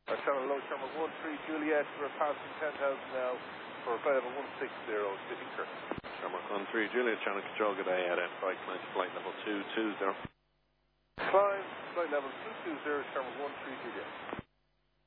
Channel low, Channel 13 Juliet, we're passing 10,000 now for a flight of 160, sitting current. Channel 13 Juliet, Channel Control, good day, identify climb to flight level 220. Climb, flight level 220, Channel 13 Juliet.